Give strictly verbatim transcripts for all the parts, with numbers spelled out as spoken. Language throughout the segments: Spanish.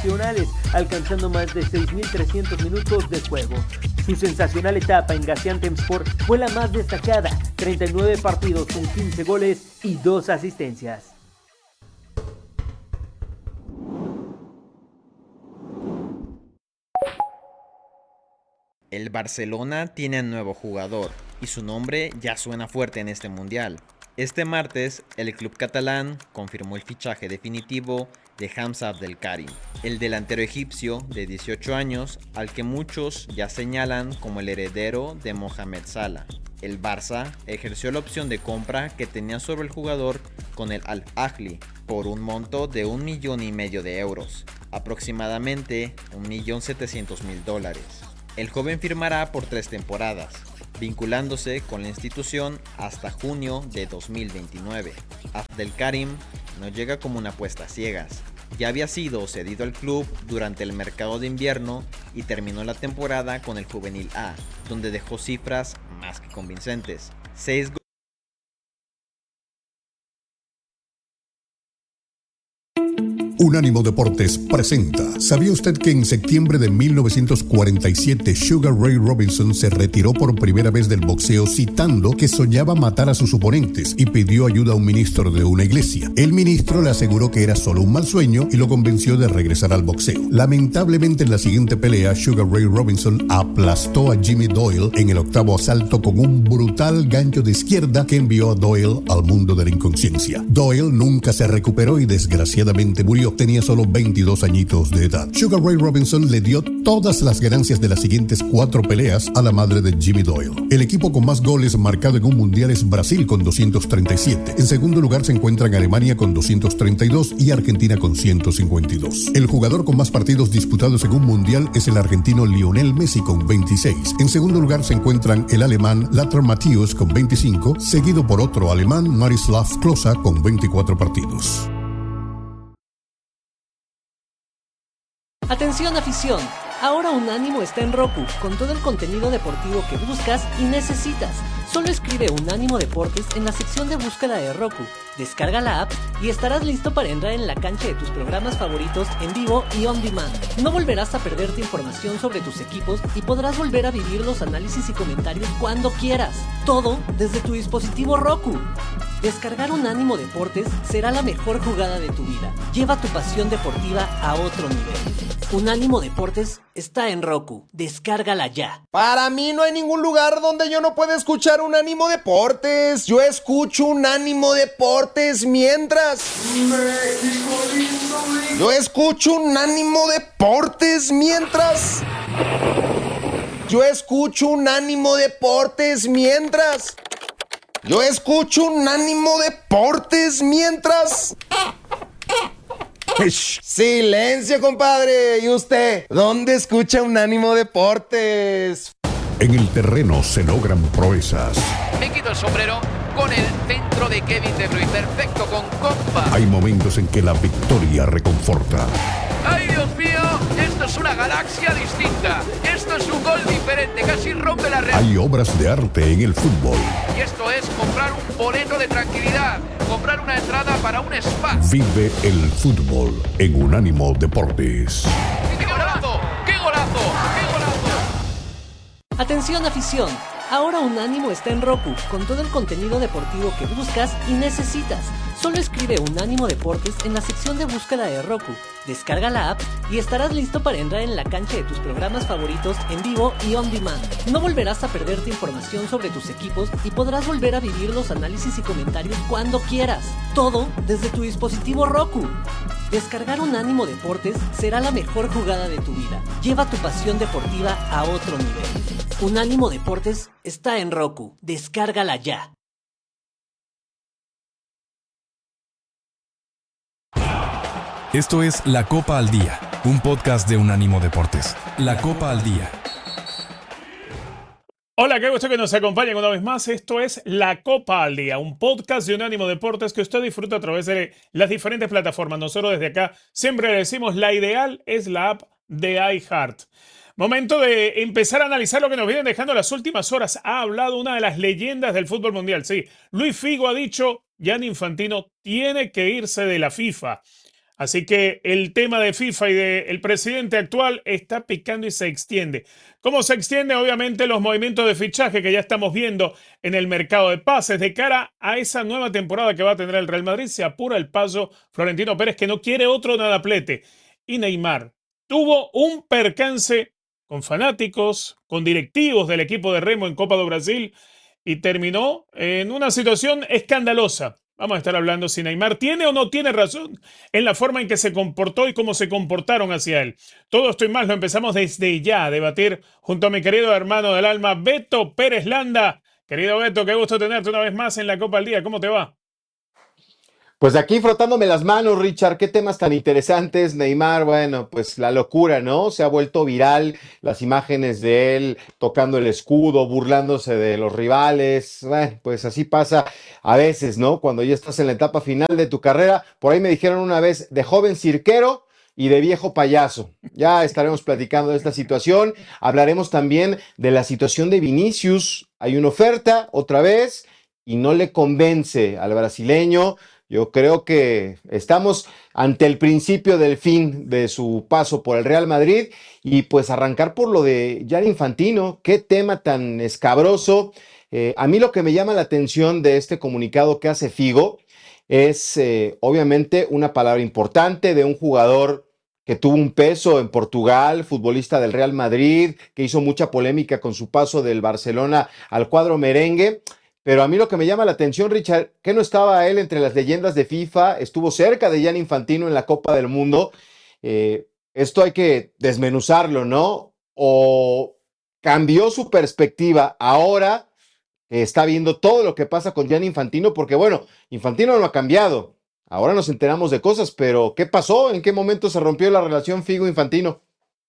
internacionales, alcanzando más de seis mil trescientos minutos de juego. Su sensacional etapa en Gaziantepspor fue la más destacada, treinta y nueve partidos con quince goles y dos asistencias. El Barcelona tiene un nuevo jugador y su nombre ya suena fuerte en este mundial. Este martes, el club catalán confirmó el fichaje definitivo de Hamza Abdelkarim, el delantero egipcio de dieciocho años al que muchos ya señalan como el heredero de Mohamed Salah. El Barça ejerció la opción de compra que tenía sobre el jugador con el Al-Ahly por un monto de un millón y medio de euros, aproximadamente un millón setecientos mil dólares. El joven firmará por tres temporadas, vinculándose con la institución hasta junio de dos mil veintinueve. Abdelkarim no llega como una apuesta a ciegas. Ya había sido cedido al club durante el mercado de invierno y terminó la temporada con el Juvenil A, donde dejó cifras más que convincentes. Seis Unánimo Deportes presenta. ¿Sabía usted que en septiembre de mil novecientos cuarenta y siete Sugar Ray Robinson se retiró por primera vez del boxeo citando que soñaba matar a sus oponentes y pidió ayuda a un ministro de una iglesia? El ministro le aseguró que era solo un mal sueño y lo convenció de regresar al boxeo. Lamentablemente, en la siguiente pelea, Sugar Ray Robinson aplastó a Jimmy Doyle en el octavo asalto con un brutal gancho de izquierda que envió a Doyle al mundo de la inconsciencia. Doyle nunca se recuperó y desgraciadamente murió. Tenía solo veintidós añitos de edad. Sugar Ray Robinson le dio todas las ganancias de las siguientes cuatro peleas a la madre de Jimmy Doyle. El equipo con más goles marcado en un mundial es Brasil con doscientos treinta y siete. En segundo lugar se encuentran Alemania con doscientos treinta y dos y Argentina con ciento cincuenta y dos. El jugador con más partidos disputados en un mundial es el argentino Lionel Messi con veintiséis. En segundo lugar se encuentran el alemán Lothar Matthäus con veinticinco, seguido por otro alemán, Miroslav Klose, con veinticuatro partidos. Atención afición, ahora Unánimo está en Roku, con todo el contenido deportivo que buscas y necesitas. Solo escribe Unánimo Deportes en la sección de búsqueda de Roku, descarga la app y estarás listo para entrar en la cancha de tus programas favoritos en vivo y on demand. No volverás a perderte información sobre tus equipos y podrás volver a vivir los análisis y comentarios cuando quieras. Todo desde tu dispositivo Roku. Descargar Unánimo Deportes será la mejor jugada de tu vida. Lleva tu pasión deportiva a otro nivel. Unánimo Deportes está en Roku. Descárgala ya. Para mí no hay ningún lugar donde yo no pueda escuchar Unánimo Deportes. Yo escucho Unánimo Deportes mientras... Yo escucho Unánimo Deportes mientras... Yo escucho Unánimo Deportes mientras... Yo escucho Unánimo Deportes mientras... Silencio, compadre. ¿Y usted? ¿Dónde escucha Unánimo Deportes? En el terreno se logran proezas. Me quito el sombrero con el centro de Kevin De Bruyne. Perfecto, con compa. Hay momentos en que la victoria reconforta. ¡Ay, Dios mío! Esto es una galaxia distinta. Esto es un gol diferente. Casi rompe la red. Hay obras de arte en el fútbol. Y esto es comprar un boleto de tranquilidad. Comprar una entrada para un spa. Vive el fútbol en Unánimo Deportes. ¡Qué golazo! ¡Qué golazo! ¡Qué golazo! Atención afición, ahora Unánimo está en Roku, con todo el contenido deportivo que buscas y necesitas. Solo escribe Unánimo Deportes en la sección de búsqueda de Roku, descarga la app y estarás listo para entrar en la cancha de tus programas favoritos en vivo y on demand. No volverás a perderte información sobre tus equipos y podrás volver a vivir los análisis y comentarios cuando quieras. Todo desde tu dispositivo Roku. Descargar Unánimo Deportes será la mejor jugada de tu vida. Lleva tu pasión deportiva a otro nivel. Unánimo Deportes está en Roku. Descárgala ya. Esto es La Copa al Día, un podcast de Unánimo Deportes. La Copa al Día. Hola, qué gusto que nos acompañen una vez más. Esto es La Copa al Día, un podcast de Unánimo Deportes que usted disfruta a través de las diferentes plataformas. Nosotros desde acá siempre le decimos, la ideal es la app de iHeart. Momento de empezar a analizar lo que nos vienen dejando las últimas horas. Ha hablado una de las leyendas del fútbol mundial. Sí, Luis Figo ha dicho, Gianni Infantino tiene que irse de la FIFA. Así que el tema de FIFA y del presidente actual está picando y se extiende. ¿Cómo se extiende? Obviamente los movimientos de fichaje que ya estamos viendo en el mercado de pases de cara a esa nueva temporada que va a tener el Real Madrid. Se apura el paso Florentino Pérez, que no quiere otro nadaplete. Y Neymar tuvo un percance con fanáticos, con directivos del equipo de Remo en Copa do Brasil y terminó en una situación escandalosa. Vamos a estar hablando si Neymar tiene o no tiene razón en la forma en que se comportó y cómo se comportaron hacia él. Todo esto y más lo empezamos desde ya a debatir junto a mi querido hermano del alma, Beto Pérez Landa. Querido Beto, qué gusto tenerte una vez más en la Copa al Día. ¿Cómo te va? Pues aquí frotándome las manos, Richard, qué temas tan interesantes. Neymar, bueno, pues la locura, ¿no? Se ha vuelto viral las imágenes de él tocando el escudo, burlándose de los rivales. Bueno, pues así pasa a veces, ¿no? Cuando ya estás en la etapa final de tu carrera. Por ahí me dijeron una vez de joven cirquero y de viejo payaso. Ya estaremos platicando de esta situación. Hablaremos también de la situación de Vinicius. Hay una oferta otra vez y no le convence al brasileño. Yo creo que estamos ante el principio del fin de su paso por el Real Madrid y pues arrancar por lo de Gianni Infantino. Qué tema tan escabroso. Eh, a mí lo que me llama la atención de este comunicado que hace Figo es eh, obviamente una palabra importante de un jugador que tuvo un peso en Portugal, futbolista del Real Madrid, que hizo mucha polémica con su paso del Barcelona al cuadro merengue. Pero a mí lo que me llama la atención, Richard, que no estaba él entre las leyendas de FIFA, estuvo cerca de Gianni Infantino en la Copa del Mundo. Eh, esto hay que desmenuzarlo, ¿no? O cambió su perspectiva ahora que está viendo todo lo que pasa con Gianni Infantino, porque bueno, Infantino no ha cambiado. Ahora nos enteramos de cosas, pero ¿qué pasó? ¿En qué momento se rompió la relación Figo-Infantino?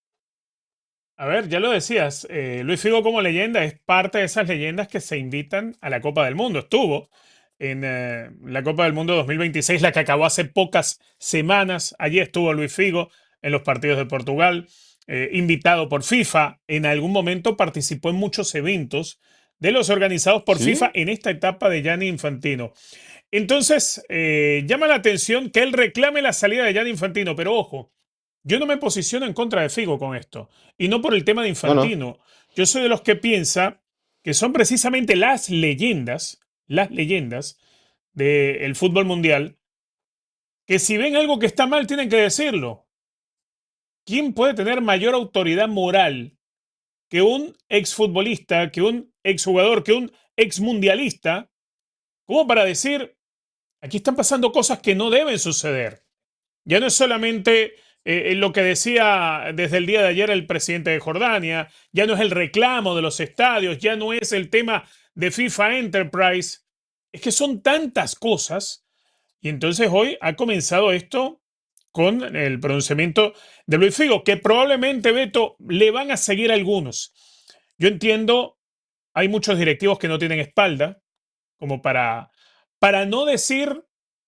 A ver, ya lo decías, eh, Luis Figo como leyenda es parte de esas leyendas que se invitan a la Copa del Mundo. Estuvo en eh, la Copa del Mundo dos mil veintiséis, la que acabó hace pocas semanas. Allí estuvo Luis Figo en los partidos de Portugal, eh, invitado por FIFA. En algún momento participó en muchos eventos de los organizados por ¿Sí? FIFA en esta etapa de Gianni Infantino. Entonces, eh, llama la atención que él reclame la salida de Gianni Infantino, pero ojo, yo no me posiciono en contra de Figo con esto. Y no por el tema de Infantino. No, no. Yo soy de los que piensa que son precisamente las leyendas, las leyendas del fútbol mundial, que si ven algo que está mal tienen que decirlo. ¿Quién puede tener mayor autoridad moral que un exfutbolista, que un exjugador, que un exmundialista, como para decir, aquí están pasando cosas que no deben suceder? Ya no es solamente Eh, lo que decía desde el día de ayer el presidente de Jordania, ya no es el reclamo de los estadios, ya no es el tema de FIFA Enterprise, es que son tantas cosas y entonces hoy ha comenzado esto con el pronunciamiento de Luis Figo, que probablemente, Beto, le van a seguir algunos. Yo entiendo, hay muchos directivos que no tienen espalda, como para, para no decir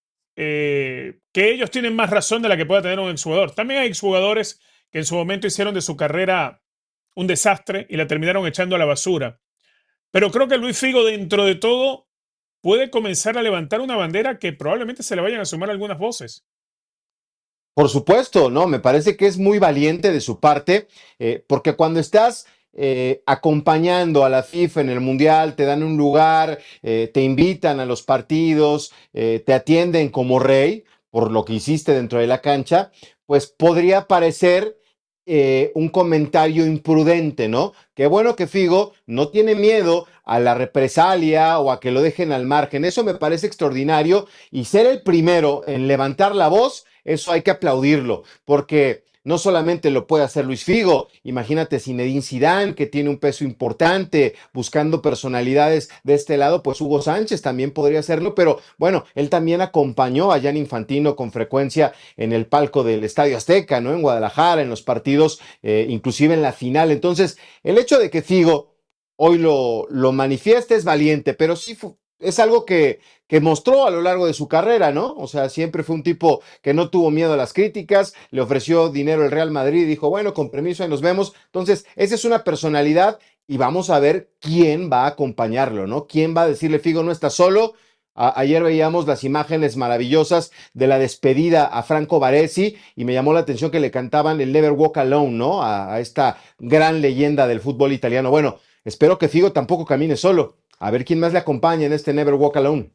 Eh, que ellos tienen más razón de la que pueda tener un exjugador. También hay exjugadores que en su momento hicieron de su carrera un desastre y la terminaron echando a la basura. Pero creo que Luis Figo, dentro de todo, puede comenzar a levantar una bandera que probablemente se le vayan a sumar algunas voces. Por supuesto, no, me parece que es muy valiente de su parte, eh, porque cuando estás Eh, acompañando a la FIFA en el Mundial, te dan un lugar, eh, te invitan a los partidos, eh, te atienden como rey por lo que hiciste dentro de la cancha, pues podría parecer eh, un comentario imprudente, ¿no? Qué bueno que Figo no tiene miedo a la represalia o a que lo dejen al margen. Eso me parece extraordinario y ser el primero en levantar la voz, eso hay que aplaudirlo, porque no solamente lo puede hacer Luis Figo, imagínate Zinedine Zidane, que tiene un peso importante, buscando personalidades de este lado, pues Hugo Sánchez también podría hacerlo, pero bueno, él también acompañó a Gianni Infantino con frecuencia en el palco del Estadio Azteca, ¿no? En Guadalajara, en los partidos, eh, inclusive en la final. Entonces, el hecho de que Figo hoy lo, lo manifieste es valiente, pero sí fue, es algo que, que mostró a lo largo de su carrera, ¿no? O sea, siempre fue un tipo que no tuvo miedo a las críticas, le ofreció dinero el Real Madrid y dijo, bueno, con permiso, ahí nos vemos. Entonces, esa es una personalidad y vamos a ver quién va a acompañarlo, ¿no? ¿Quién va a decirle, Figo, no está solo? A- ayer veíamos las imágenes maravillosas de la despedida a Franco Baresi y me llamó la atención que le cantaban el Never Walk Alone, ¿no? A, a esta gran leyenda del fútbol italiano. Bueno, espero que Figo tampoco camine solo. A ver quién más le acompaña en este Never Walk Alone.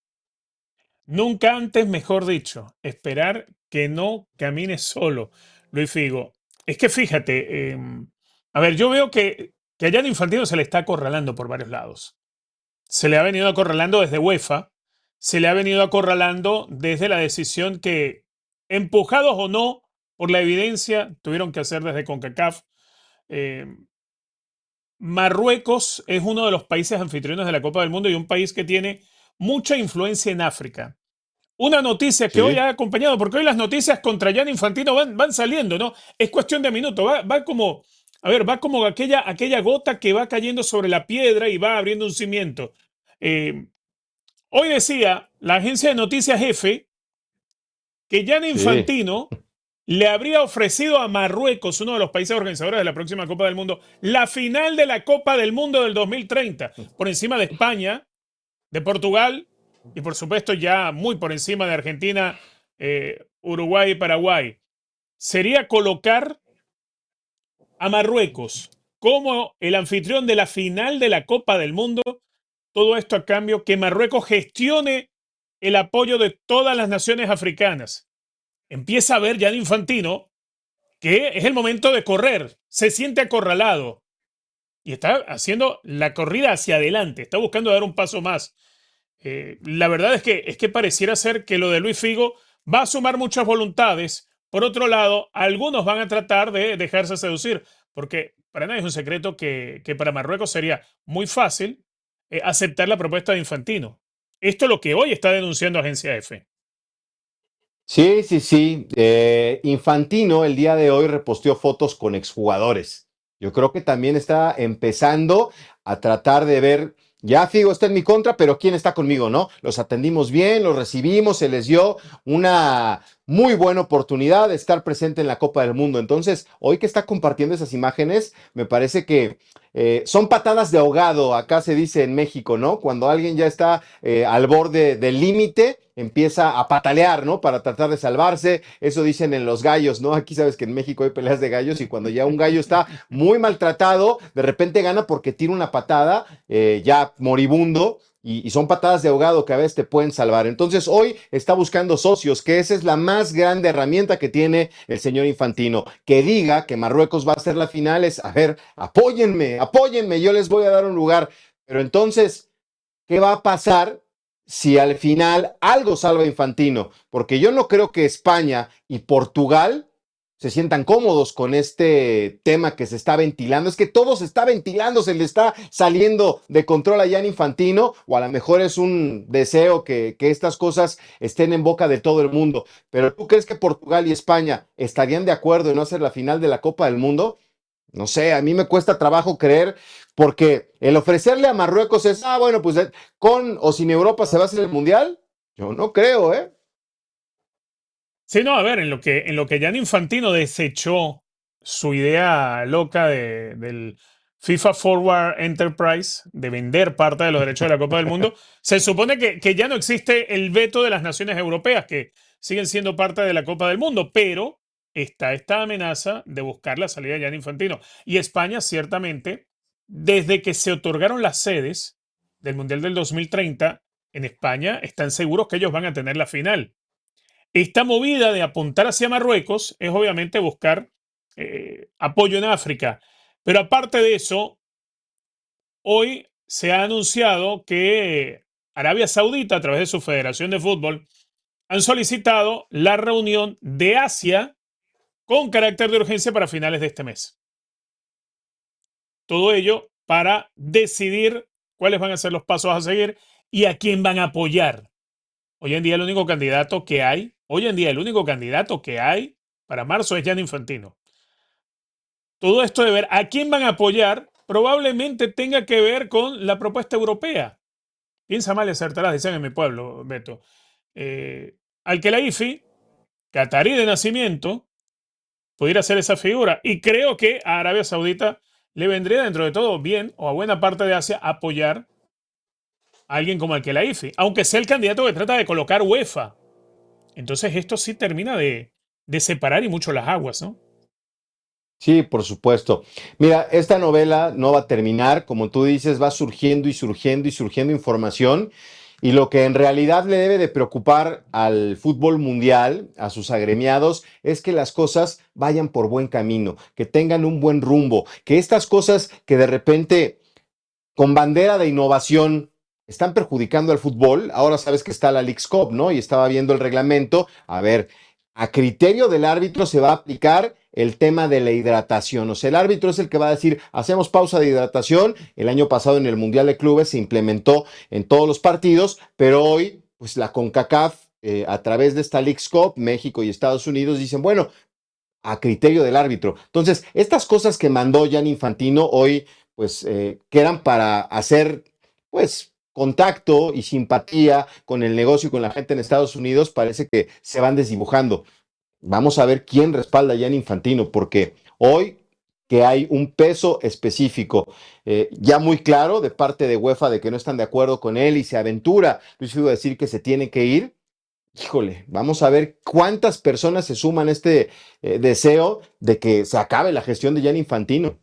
Nunca antes, mejor dicho, esperar que no camine solo, Luis Figo. Es que fíjate, eh, a ver, yo veo que, que a Gianni Infantino se le está acorralando por varios lados. Se le ha venido acorralando desde UEFA, se le ha venido acorralando desde la decisión que, empujados o no por la evidencia, tuvieron que hacer desde CONCACAF. Eh, Marruecos es uno de los países anfitriones de la Copa del Mundo y un país que tiene mucha influencia en África. Una noticia que Sí. hoy ha acompañado, porque hoy las noticias contra Gianni Infantino van, van saliendo, ¿no? Es cuestión de minutos, va, va como, a ver, va como aquella, aquella gota que va cayendo sobre la piedra y va abriendo un cimiento. Eh, hoy decía la agencia de noticias F que Gianni Sí. Infantino le habría ofrecido a Marruecos, uno de los países organizadores de la próxima Copa del Mundo, la final de la Copa del Mundo del dos mil treinta, por encima de España, de Portugal y por supuesto ya muy por encima de Argentina, eh, Uruguay y Paraguay. Sería colocar a Marruecos como el anfitrión de la final de la Copa del Mundo. Todo esto a cambio que Marruecos gestione el apoyo de todas las naciones africanas. Empieza a ver Gianni Infantino que es el momento de correr. Se siente acorralado y está haciendo la corrida hacia adelante. Está buscando dar un paso más. Eh, la verdad es que, es que pareciera ser que lo de Luis Figo va a sumar muchas voluntades. Por otro lado, algunos van a tratar de dejarse seducir, porque para nadie es un secreto que, que para Marruecos sería muy fácil eh, aceptar la propuesta de Infantino. Esto es lo que hoy está denunciando Agencia F. Sí, sí, sí. Eh, Infantino el día de hoy reposteó fotos con exjugadores. Yo creo que también está empezando a tratar de ver, ya Figo está en mi contra, pero ¿quién está conmigo, no? Los atendimos bien, los recibimos, se les dio una muy buena oportunidad de estar presente en la Copa del Mundo. Entonces, hoy que está compartiendo esas imágenes, me parece que eh, son patadas de ahogado, acá se dice en México, ¿no? Cuando alguien ya está eh, al borde del límite, empieza a patalear, ¿no? Para tratar de salvarse. Eso dicen en los gallos, ¿no? Aquí sabes que en México hay peleas de gallos y cuando ya un gallo está muy maltratado, de repente gana porque tira una patada, eh, ya moribundo. Y, y son patadas de ahogado que a veces te pueden salvar. Entonces hoy está buscando socios, que esa es la más grande herramienta que tiene el señor Infantino. Que diga que Marruecos va a ser la final es, a ver, apóyenme, apóyenme, yo les voy a dar un lugar. Pero entonces, ¿qué va a pasar si al final algo salva a Infantino? Porque yo no creo que España y Portugal se sientan cómodos con este tema que se está ventilando. Es que todo se está ventilando, se le está saliendo de control a Gianni Infantino, o a lo mejor es un deseo que, que estas cosas estén en boca de todo el mundo. Pero ¿tú crees que Portugal y España estarían de acuerdo en no hacer la final de la Copa del Mundo? No sé, a mí me cuesta trabajo creer, porque el ofrecerle a Marruecos es, ah, bueno, pues con o sin Europa se va a hacer el Mundial. Yo no creo, ¿eh? Sí, no, a ver, en lo que, en lo que Gianni Infantino desechó su idea loca de, del FIFA Forward Enterprise, de vender parte de los derechos de la Copa del Mundo, se supone que, que ya no existe el veto de las naciones europeas, que siguen siendo parte de la Copa del Mundo, pero está esta amenaza de buscar la salida de Gianni Infantino. Y España, ciertamente, desde que se otorgaron las sedes del Mundial del dos mil treinta, en España están seguros que ellos van a tener la final. Esta movida de apuntar hacia Marruecos es obviamente buscar eh, apoyo en África. Pero aparte de eso, hoy se ha anunciado que Arabia Saudita, a través de su Federación de Fútbol, han solicitado la reunión de Asia con carácter de urgencia para finales de este mes. Todo ello para decidir cuáles van a ser los pasos a seguir y a quién van a apoyar. Hoy en día el único candidato que hay, hoy en día el único candidato que hay para marzo es Gianni Infantino. Todo esto de ver a quién van a apoyar probablemente tenga que ver con la propuesta europea. Piensa mal y acertarás, dicen en mi pueblo, Beto. Eh, Al-Khelaifi, catarí de nacimiento, pudiera ser esa figura. Y creo que a Arabia Saudita le vendría dentro de todo bien, o a buena parte de Asia, apoyar a alguien como Al-Khelaifi, aunque sea el candidato que trata de colocar UEFA. Entonces esto sí termina de, de separar y mucho las aguas, ¿no? Sí, por supuesto. Mira, esta novela no va a terminar, como tú dices, va surgiendo y surgiendo y surgiendo información. Y lo que en realidad le debe de preocupar al fútbol mundial, a sus agremiados, es que las cosas vayan por buen camino, que tengan un buen rumbo, que estas cosas que de repente con bandera de innovación están perjudicando al fútbol. Ahora sabes que está la Leagues Cup, ¿no? Y estaba viendo el reglamento. A ver, a criterio del árbitro se va a aplicar el tema de la hidratación. O sea, el árbitro es el que va a decir, hacemos pausa de hidratación. El año pasado en el Mundial de Clubes se implementó en todos los partidos, pero hoy, pues la CONCACAF, eh, a través de esta Leagues Cup, México y Estados Unidos dicen, bueno, a criterio del árbitro. Entonces, estas cosas que mandó Gianni Infantino hoy, pues, eh, que eran para hacer, pues, contacto y simpatía con el negocio y con la gente en Estados Unidos, parece que se van desdibujando. Vamos a ver quién respalda a Gianni Infantino, porque hoy que hay un peso específico eh, ya muy claro de parte de UEFA de que no están de acuerdo con él y se aventura Luis Figo a decir que se tiene que ir. Híjole, vamos a ver cuántas personas se suman a este eh, deseo de que se acabe la gestión de Gianni Infantino.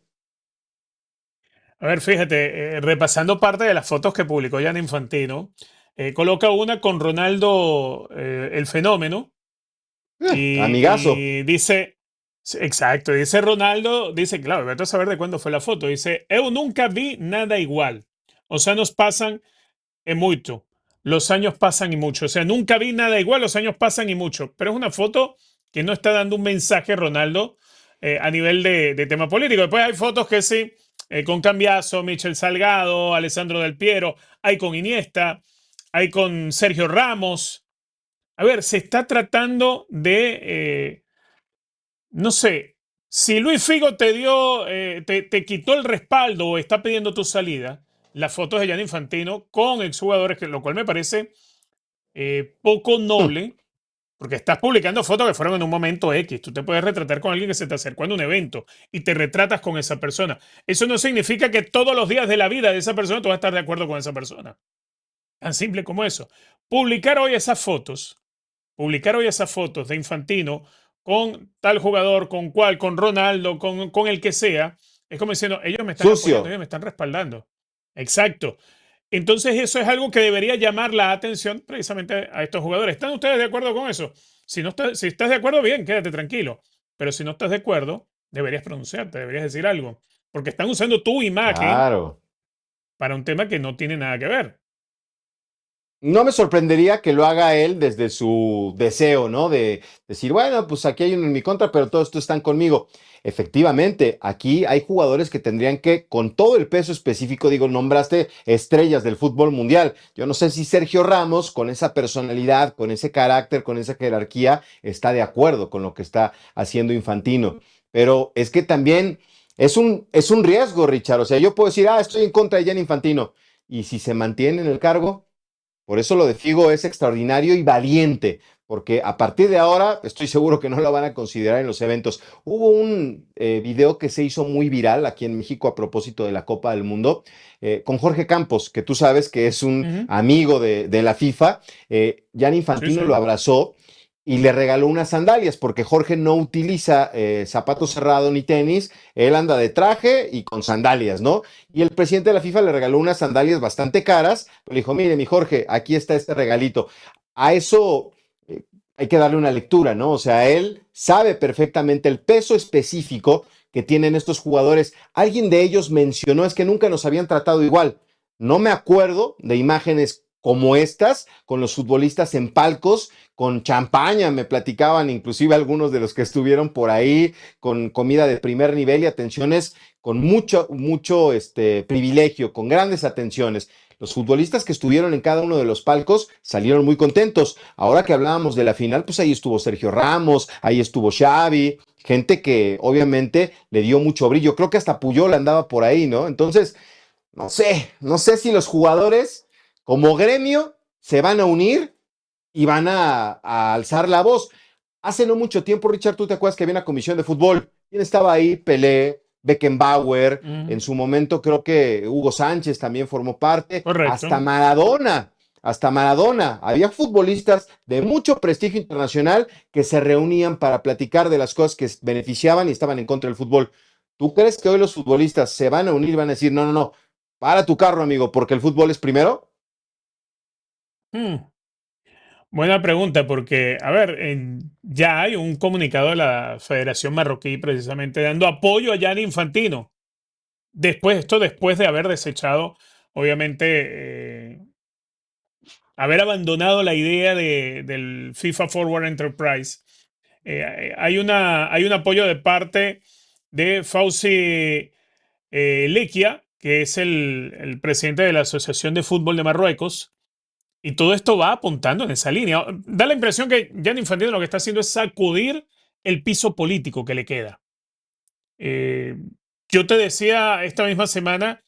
A ver, fíjate, eh, repasando parte de las fotos que publicó Gianni Infantino, eh, coloca una con Ronaldo, eh, el fenómeno, Eh, y, amigazo. y dice, sí, exacto, dice Ronaldo, dice, claro, vete a saber de cuándo fue la foto, dice, eu nunca vi nada igual, os anos pasan e mucho, los años pasan y mucho, o sea, nunca vi nada igual, los años pasan y mucho, pero es una foto que no está dando un mensaje Ronaldo eh, a nivel de, de tema político. Después hay fotos que sí, eh, con Cambiaso, Michel Salgado, Alessandro Del Piero, hay con Iniesta, hay con Sergio Ramos. A ver, se está tratando de, eh, no sé, si Luis Figo te dio, eh, te, te quitó el respaldo o está pidiendo tu salida, las fotos de Gianni Infantino con exjugadores, que, lo cual me parece eh, poco noble, porque estás publicando fotos que fueron en un momento X. Tú te puedes retratar con alguien que se te acercó en un evento y te retratas con esa persona. Eso no significa que todos los días de la vida de esa persona tú vas a estar de acuerdo con esa persona. Tan simple como eso. Publicar hoy esas fotos, publicar hoy esas fotos de Infantino con tal jugador, con cual, con Ronaldo, con, con el que sea, es como diciendo, ellos me están Sucio. apoyando, ellos me están respaldando. Exacto. Entonces eso es algo que debería llamar la atención precisamente a estos jugadores. ¿Están ustedes de acuerdo con eso? Si, no está, si estás de acuerdo, bien, quédate tranquilo. Pero si no estás de acuerdo, deberías pronunciarte, deberías decir algo. Porque están usando tu imagen Claro. para un tema que no tiene nada que ver. No me sorprendería que lo haga él desde su deseo, ¿no? De decir, bueno, pues aquí hay uno en mi contra, pero todos estos están conmigo. Efectivamente, aquí hay jugadores que tendrían que, con todo el peso específico, digo, nombraste estrellas del fútbol mundial. Yo no sé si Sergio Ramos, con esa personalidad, con ese carácter, con esa jerarquía, está de acuerdo con lo que está haciendo Infantino. Pero es que también es un, es un riesgo, Richard. O sea, yo puedo decir, ah, estoy en contra de Gianni Infantino. Y si se mantiene en el cargo, por eso lo de Figo es extraordinario y valiente, porque a partir de ahora estoy seguro que no lo van a considerar en los eventos. Hubo un eh, video que se hizo muy viral aquí en México a propósito de la Copa del Mundo, eh, con Jorge Campos, que tú sabes que es un Uh-huh. amigo de, de la FIFA. Eh, Gianni Infantino Sí, sí. lo abrazó y le regaló unas sandalias, porque Jorge no utiliza eh, zapato cerrado ni tenis, él anda de traje y con sandalias, ¿no? Y el presidente de la FIFA le regaló unas sandalias bastante caras, pero le dijo, mire, mi Jorge, aquí está este regalito. A eso eh, hay que darle una lectura, ¿no? O sea, él sabe perfectamente el peso específico que tienen estos jugadores. Alguien de ellos mencionó, es que nunca nos habían tratado igual. No me acuerdo de imágenes como estas, con los futbolistas en palcos, con champaña, me platicaban inclusive algunos de los que estuvieron por ahí, con comida de primer nivel y atenciones con mucho, mucho este, privilegio, con grandes atenciones. Los futbolistas que estuvieron en cada uno de los palcos salieron muy contentos. Ahora que hablábamos de la final, pues ahí estuvo Sergio Ramos, ahí estuvo Xavi, gente que obviamente le dio mucho brillo. Creo que hasta Puyol andaba por ahí, ¿no? Entonces, no sé, no sé si los jugadores como gremio se van a unir y van a, a alzar la voz. Hace no mucho tiempo, Richard, tú te acuerdas que había una comisión de fútbol. ¿Quién estaba ahí? Pelé, Beckenbauer, Mm, en su momento creo que Hugo Sánchez también formó parte, correcto. hasta Maradona, hasta Maradona. Había futbolistas de mucho prestigio internacional que se reunían para platicar de las cosas que beneficiaban y estaban en contra del fútbol. ¿Tú crees que hoy los futbolistas se van a unir y van a decir, no, no, no, para tu carro, amigo, porque el fútbol es primero? Mm, Buena pregunta, porque, a ver, en- ya hay un comunicado de la Federación Marroquí precisamente dando apoyo a Gianni Infantino. Después, esto después de haber desechado, obviamente, eh, haber abandonado la idea de- del FIFA Forward Enterprise. Eh, hay, una, hay un apoyo de parte de Fauzi eh, Lequia, que es el, el presidente de la Asociación de Fútbol de Marruecos, y todo esto va apuntando en esa línea. Da la impresión que Gianni Infantino lo que está haciendo es sacudir el piso político que le queda. Eh, yo te decía esta misma semana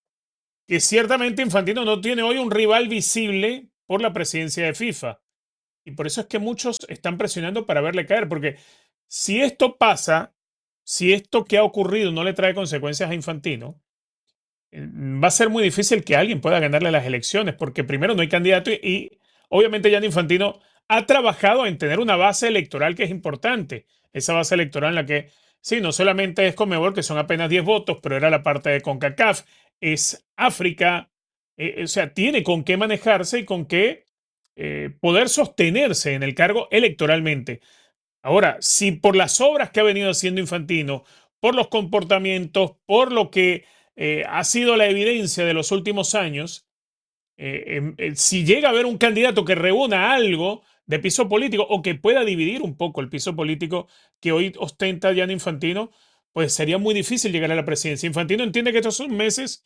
que ciertamente Infantino no tiene hoy un rival visible por la presidencia de FIFA. Y por eso es que muchos están presionando para verle caer, porque si esto pasa, si esto que ha ocurrido no le trae consecuencias a Infantino, eh, va a ser muy difícil que alguien pueda ganarle las elecciones, porque primero no hay candidato y, y obviamente Gianni Infantino ha trabajado en tener una base electoral que es importante. Esa base electoral en la que, sí, no solamente es Conmebol, que son apenas diez votos, pero era la parte de CONCACAF, es África, eh, o sea, tiene con qué manejarse y con qué eh, poder sostenerse en el cargo electoralmente. Ahora, si por las obras que ha venido haciendo Infantino, por los comportamientos, por lo que eh, ha sido la evidencia de los últimos años, eh, em, eh, si llega a haber un candidato que reúna algo de piso político o que pueda dividir un poco el piso político que hoy ostenta Gianni Infantino, pues sería muy difícil llegar a la presidencia. Infantino entiende que estos son meses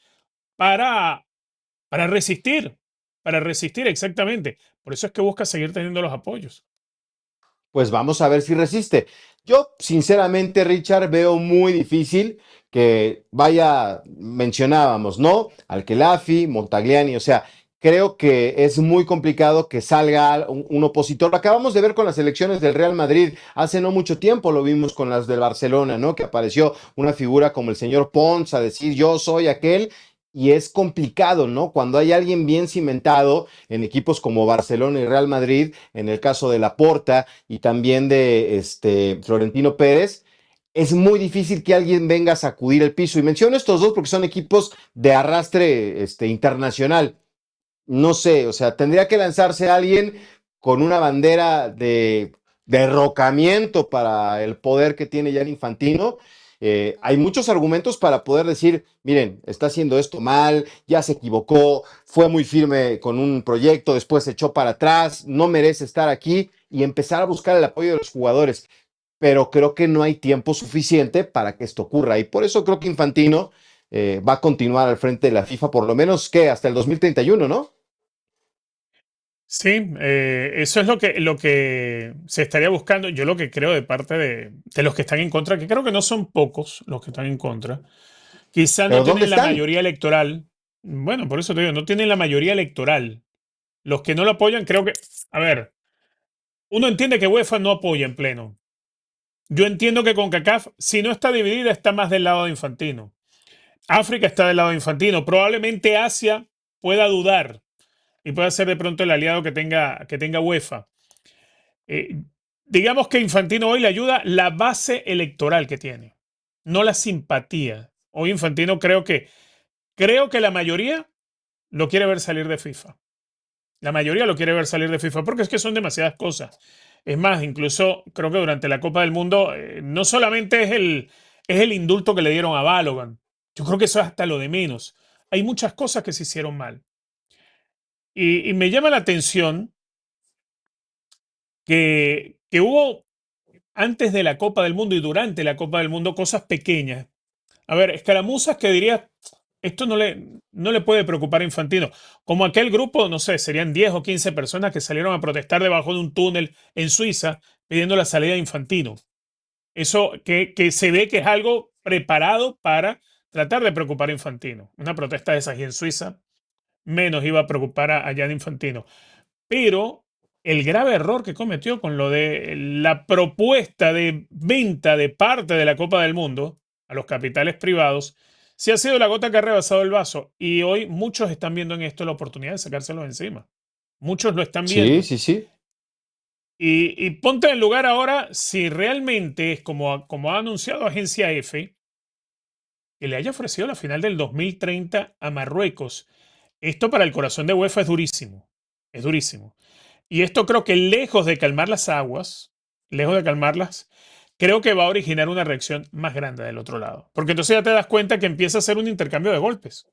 para, para resistir, para resistir exactamente. Por eso es que busca seguir teniendo los apoyos. Pues vamos a ver si resiste. Yo, sinceramente, Richard, veo muy difícil que vaya, mencionábamos, ¿no? Al-Khelafi, Montagliani, o sea, creo que es muy complicado que salga un, un opositor. Lo acabamos de ver con las elecciones del Real Madrid hace no mucho tiempo, lo vimos con las del Barcelona, ¿no? Que apareció una figura como el señor Pons a decir yo soy aquel. Y es complicado, ¿no? Cuando hay alguien bien cimentado en equipos como Barcelona y Real Madrid, en el caso de Laporta y también de este, Florentino Pérez, es muy difícil que alguien venga a sacudir el piso. Y menciono estos dos porque son equipos de arrastre este, internacional. No sé, o sea, tendría que lanzarse alguien con una bandera de derrocamiento para el poder que tiene Gianni Infantino. Eh, hay muchos argumentos para poder decir, miren, está haciendo esto mal, ya se equivocó, fue muy firme con un proyecto, después se echó para atrás, no merece estar aquí y empezar a buscar el apoyo de los jugadores. Pero creo que no hay tiempo suficiente para que esto ocurra y por eso creo que Infantino eh, va a continuar al frente de la FIFA por lo menos que hasta el dos mil treinta y uno, ¿no? Sí, eh, eso es lo que, lo que se estaría buscando. Yo lo que creo de parte de, de los que están en contra, que creo que no son pocos los que están en contra, quizá no Pero ¿dónde tienen la están? mayoría electoral. Bueno, por eso te digo, no tienen la mayoría electoral. Los que no lo apoyan, creo que, a ver, uno entiende que UEFA no apoya en pleno. Yo entiendo que CONCACAF, si no está dividida, está más del lado de Infantino. África está del lado de Infantino. Probablemente Asia pueda dudar y pueda ser de pronto el aliado que tenga, que tenga UEFA. Eh, digamos que Infantino hoy le ayuda la base electoral que tiene, no la simpatía. Hoy Infantino creo que, creo que la mayoría lo quiere ver salir de FIFA. La mayoría lo quiere ver salir de FIFA porque es que son demasiadas cosas. Es más, incluso creo que durante la Copa del Mundo eh, no solamente es el, es el indulto que le dieron a Balogan. Yo creo que eso es hasta lo de menos. Hay muchas cosas que se hicieron mal. Y, y me llama la atención que, que hubo antes de la Copa del Mundo y durante la Copa del Mundo cosas pequeñas. A ver, escaramuzas que dirías, esto no le, no le puede preocupar a Infantino. Como aquel grupo, no sé, serían diez o quince personas que salieron a protestar debajo de un túnel en Suiza pidiendo la salida de Infantino. Eso que, que se ve que es algo preparado para tratar de preocupar a Infantino. Una protesta de esas y en Suiza menos iba a preocupar a, a Gianni Infantino. Pero el grave error que cometió con lo de la propuesta de venta de parte de la Copa del Mundo, a los capitales privados, sí ha sido la gota que ha rebasado el vaso. Y hoy muchos están viendo en esto la oportunidad de sacárselo encima. Muchos lo están Sí, viendo. sí, sí. Y, y ponte en lugar ahora si realmente es como, como ha anunciado Agencia F, que le haya ofrecido la final del dos mil treinta a Marruecos. Esto para el corazón de UEFA es durísimo. Es durísimo. Y esto creo que lejos de calmar las aguas, lejos de calmarlas, creo que va a originar una reacción más grande del otro lado. Porque entonces ya te das cuenta que empieza a ser un intercambio de golpes.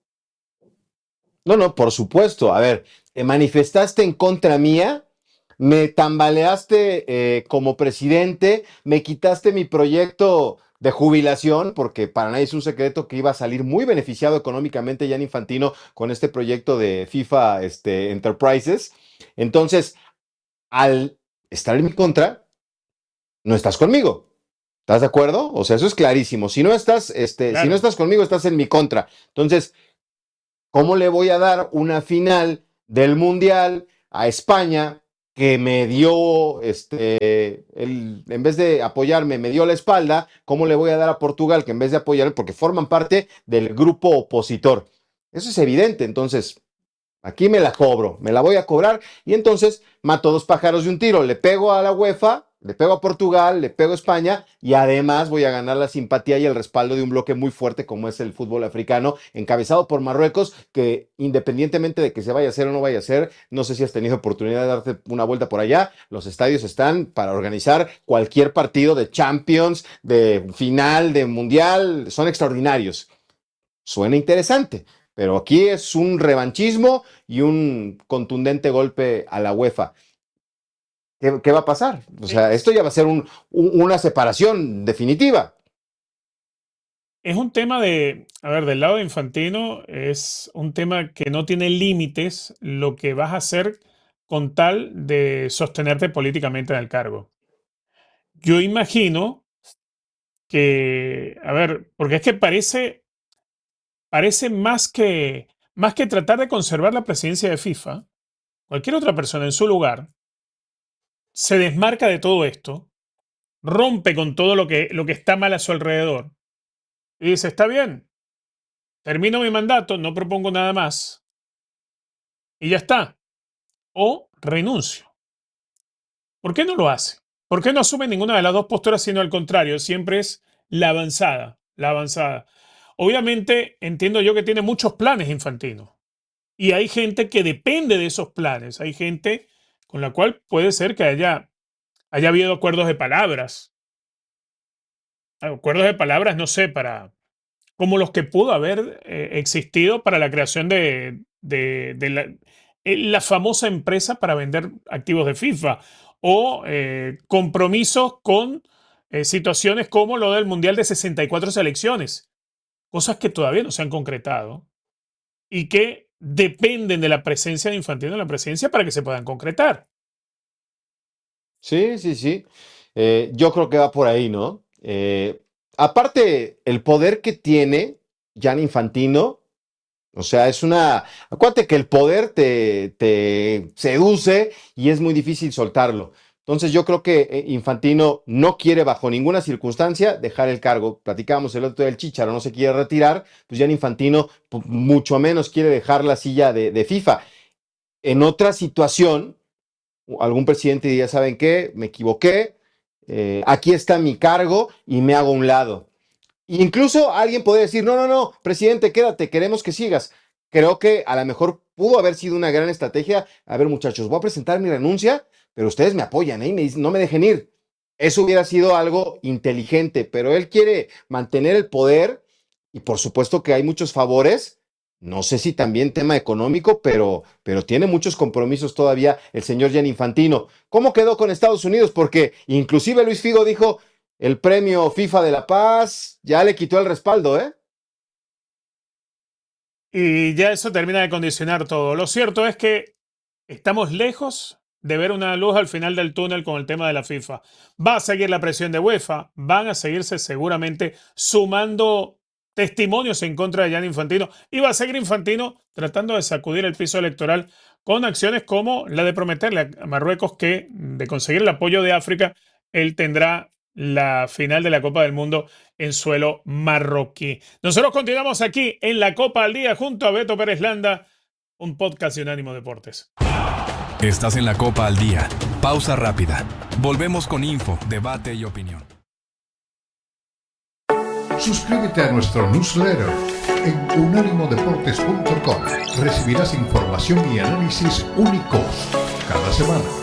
No, no, por supuesto. A ver, te manifestaste en contra mía, me tambaleaste eh, como presidente, me quitaste mi proyecto de jubilación, porque para nadie es un secreto que iba a salir muy beneficiado económicamente Gianni Infantino con este proyecto de FIFA este, Enterprises. Entonces, al estar en mi contra, no estás conmigo. ¿Estás de acuerdo? O sea, eso es clarísimo. Si no estás, este, Claro. si no estás conmigo, estás en mi contra. Entonces, ¿cómo le voy a dar una final del Mundial a España que me dio, este, el, en vez de apoyarme, me dio la espalda? ¿Cómo le voy a dar a Portugal que en vez de apoyarme, porque forman parte del grupo opositor? Eso es evidente. Entonces, aquí me la cobro, me la voy a cobrar y entonces mato dos pájaros de un tiro. Le pego a la UEFA, le pego a Portugal, le pego a España y además voy a ganar la simpatía y el respaldo de un bloque muy fuerte como es el fútbol africano, encabezado por Marruecos, que independientemente de que se vaya a hacer o no vaya a hacer, no sé si has tenido oportunidad de darte una vuelta por allá, los estadios están para organizar cualquier partido de Champions, de final, de Mundial, son extraordinarios. Suena interesante. Pero aquí es un revanchismo y un contundente golpe a la UEFA. ¿Qué, qué va a pasar? O sea, esto ya va a ser un, un, una separación definitiva. Es un tema de, a ver, del lado de Infantino, es un tema que no tiene límites lo que vas a hacer con tal de sostenerte políticamente en el cargo. Yo imagino que, a ver, porque es que parece, parece más que, más que tratar de conservar la presidencia de FIFA, cualquier otra persona en su lugar se desmarca de todo esto, rompe con todo lo que, lo que está mal a su alrededor y dice, está bien, termino mi mandato, no propongo nada más y ya está. O renuncio. ¿Por qué no lo hace? ¿Por qué no asume ninguna de las dos posturas, sino al contrario? Siempre es la avanzada, la avanzada. Obviamente entiendo yo que tiene muchos planes Infantino. Y hay gente que depende de esos planes. Hay gente con la cual puede ser que haya, haya habido acuerdos de palabras. Acuerdos de palabras, no sé, para como los que pudo haber eh, existido para la creación de, de, de la, eh, la famosa empresa para vender activos de FIFA o eh, compromisos con eh, situaciones como lo del Mundial de sesenta y cuatro selecciones, cosas que todavía no se han concretado y que dependen de la presencia de Infantino en la presidencia para que se puedan concretar. Sí, sí, sí. Eh, yo creo que va por ahí, ¿no? Eh, aparte, el poder que tiene Gianni Infantino, o sea, es una... Acuérdate que el poder te, te seduce y es muy difícil soltarlo. Entonces yo creo que eh, Infantino no quiere bajo ninguna circunstancia dejar el cargo. Platicábamos el otro día del Chícharo, no se quiere retirar, pues Gianni Infantino pues, mucho menos quiere dejar la silla de, de FIFA. En otra situación, algún presidente diría, ¿saben qué? Me equivoqué, eh, aquí está mi cargo y me hago a un lado. Incluso alguien podría decir, no, no, no, presidente, quédate, queremos que sigas. Creo que a lo mejor pudo haber sido una gran estrategia. A ver, muchachos, voy a presentar mi renuncia, pero ustedes me apoyan, ¿eh? Y me dicen, no me dejen ir. Eso hubiera sido algo inteligente, pero él quiere mantener el poder y por supuesto que hay muchos favores. No sé si también tema económico, pero, pero tiene muchos compromisos todavía el señor Gianni Infantino. ¿Cómo quedó con Estados Unidos? Porque inclusive Luis Figo dijo, el premio FIFA de la Paz ya le quitó el respaldo, ¿eh? Y ya eso termina de condicionar todo. Lo cierto es que estamos lejos de ver una luz al final del túnel con el tema de la FIFA. Va a seguir la presión de UEFA, van a seguirse seguramente sumando testimonios en contra de Gianni Infantino y va a seguir Infantino tratando de sacudir el piso electoral con acciones como la de prometerle a Marruecos que de conseguir el apoyo de África, él tendrá la final de la Copa del Mundo en suelo marroquí. Nosotros continuamos aquí en la Copa al Día junto a Beto Pérez Landa, un podcast de Unánimo Deportes. Estás en la Copa al Día. Pausa rápida. Volvemos con info, debate y opinión. Suscríbete a nuestro newsletter en unánimo deportes punto com. Recibirás información y análisis únicos cada semana.